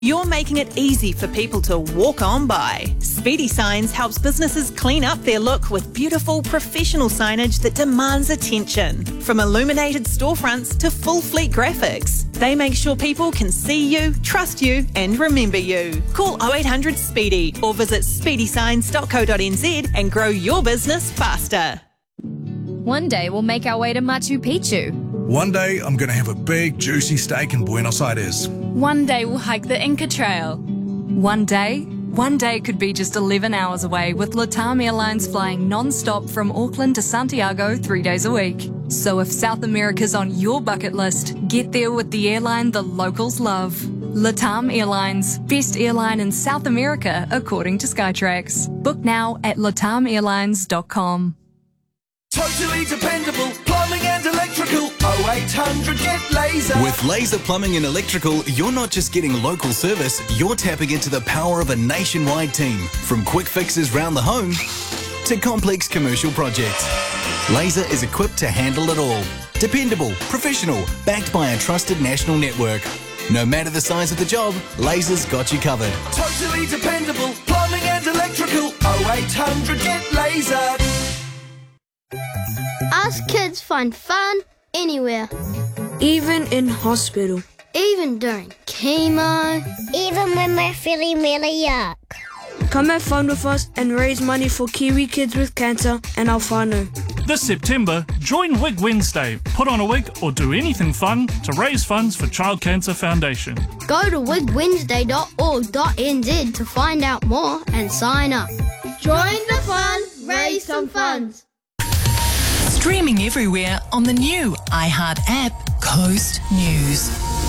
You're making it easy for people to walk on by. Speedy Signs helps businesses clean up their look with beautiful, professional signage that demands attention. From illuminated storefronts to full fleet graphics, they make sure people can see you, trust you and remember you. Call 0800 SPEEDY or visit speedysigns.co.nz and grow your business faster. One day we'll make our way to Machu Picchu. One day I'm going to have a big, juicy steak in Buenos Aires. One day we'll hike the Inca Trail. One day could be just 11 hours away with LATAM Airlines flying non-stop from Auckland to Santiago 3 days a week. So if South America's on your bucket list, get there with the airline the locals love. LATAM Airlines, best airline in South America according to Skytrax. Book now at latamairlines.com. Totally dependable plumbing and electrical. 0800 get Laser. With Laser Plumbing and Electrical, you're not just getting local service, you're tapping into the power of a nationwide team. From quick fixes round the home to complex commercial projects. Laser is equipped to handle it all. Dependable, professional, backed by a trusted national network. No matter the size of the job, Laser's got you covered. Totally dependable plumbing and electrical. 0800 get Laser. Us kids find fun anywhere. Even in hospital. Even during chemo. Even when we're feeling really yuck. Come have fun with us and raise money for Kiwi kids with cancer and Alfano. This September, join Wig Wednesday. Put on a wig or do anything fun to raise funds for Child Cancer Foundation. Go to wigwednesday.org.nz to find out more and sign up. Join the fun, raise some funds. Streaming everywhere on the new iHeart app, Coast News.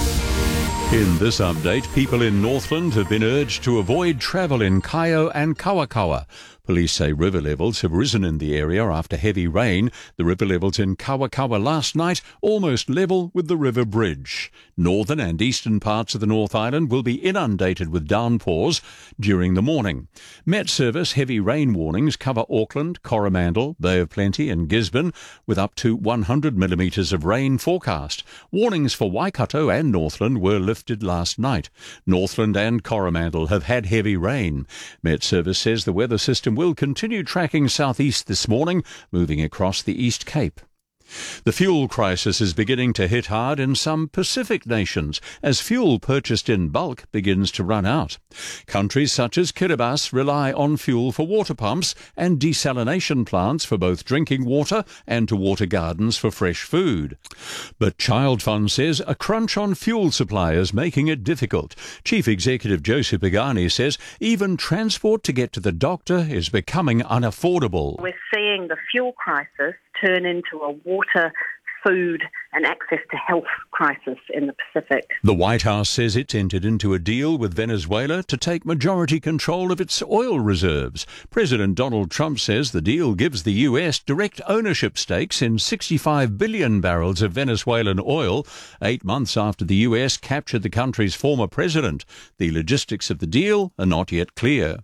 In this update, people in Northland have been urged to avoid travel in Kaio and Kawakawa. Police say river levels have risen in the area after heavy rain. The river levels in Kawakawa last night almost level with the river bridge. Northern and eastern parts of the North Island will be inundated with downpours during the morning. Met Service heavy rain warnings cover Auckland, Coromandel, Bay of Plenty and Gisborne with up to 100 millimetres of rain forecast. Warnings for Waikato and Northland were lifted last night. Northland and Coromandel have had heavy rain. Met Service says the weather system will continue tracking southeast this morning, moving across the East Cape. The fuel crisis is beginning to hit hard in some Pacific nations as fuel purchased in bulk begins to run out. Countries such as Kiribati rely on fuel for water pumps and desalination plants for both drinking water and to water gardens for fresh food. But Child Fund says a crunch on fuel supply is making it difficult. Chief Executive Josie Pagani says even transport to get to the doctor is becoming unaffordable. We're seeing the fuel crisis turn into a water, food and access to health crisis in the Pacific. The White House says it's entered into a deal with Venezuela to take majority control of its oil reserves. President Donald Trump says the deal gives the U.S. direct ownership stakes in 65 billion barrels of Venezuelan oil, 8 months after the U.S. captured the country's former president. The logistics of the deal are not yet clear.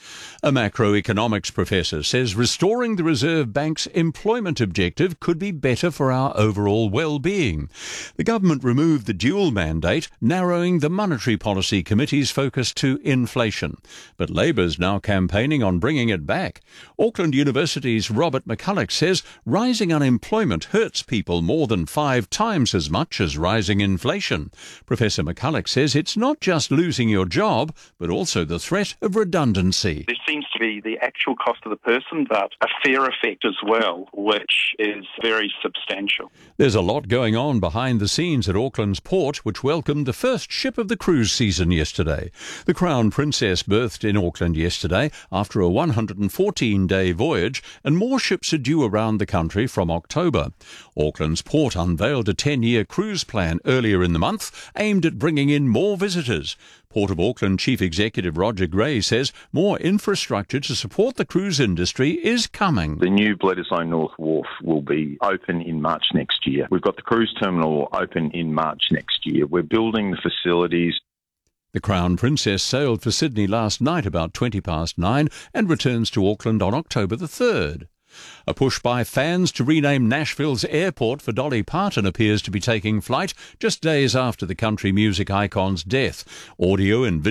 A macroeconomics professor says restoring the Reserve Bank's employment objective could be better for our overall well-being. The government removed the dual mandate, narrowing the Monetary Policy Committee's focus to inflation. But Labour's now campaigning on bringing it back. Auckland University's Robert McCulloch says rising unemployment hurts people more than 5 times as much as rising inflation. Professor McCulloch says it's not just losing your job, but also the threat of redundancy. There seems to be the actual cost of the person, but a fare effect as well, which is very substantial. There's a lot going on behind the scenes at Auckland's port, which welcomed the first ship of the cruise season yesterday. The Crown Princess berthed in Auckland yesterday after a 114-day voyage, and more ships are due around the country from October. Auckland's port unveiled a 10-year cruise plan earlier in the month, aimed at bringing in more visitors. Port of Auckland Chief Executive Roger Gray says more infrastructure to support the cruise industry is coming. The new Bledisloe North Wharf will be open in March next year. We've got the cruise terminal open in March next year. We're building the facilities. The Crown Princess sailed for Sydney last night about 9:20 and returns to Auckland on October the 3rd. A push by fans to rename Nashville's airport for Dolly Parton appears to be taking flight just days after the country music icon's death. Audio and